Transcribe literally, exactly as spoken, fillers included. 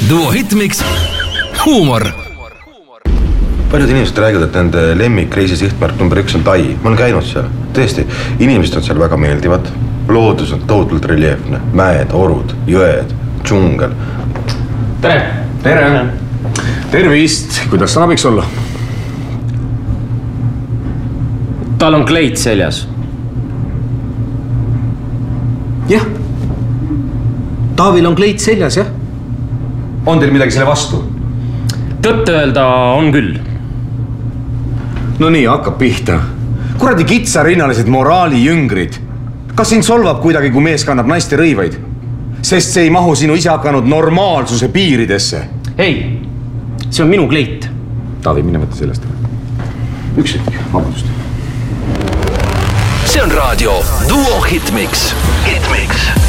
Duo Hitmix, huumor. Paljud inimesed räägivad, et nende lemmik reisi sihtmärk number üks on Tai. Ma olen käinud seal. Tõesti, inimesed on seal väga meeldivad. Loodus on tohutult reljeefne. Mäed, orud, jõed, džungel. Tere! Tere! Tervist! Kuidas saan abiks olla? Tal on kleit seljas. Jah. Taavil on kleit seljas, jah? On teil midagi selle vastu? Tõtt öelda on küll. No nii, hakkab pihta. Kuradi kitsarinnalised moraali jüngrid. Kas sind solvab kuidagi, kui mees kannab naiste rõivaid? Sest see ei mahu sinu ise hakanud normaalsuse piiridesse. Ei, see on minu kleit. Taavi, mine võtta sellest. Üks hetk, vabandust. See on raadio Duo Hitmix. Hitmix.